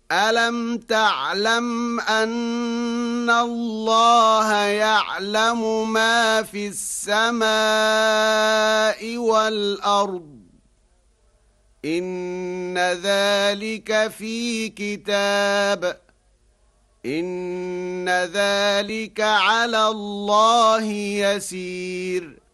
ألم تعلم أن الله يعلم ما في السماء والأرض إن ذلك في كتاب إن ذلك على الله يسير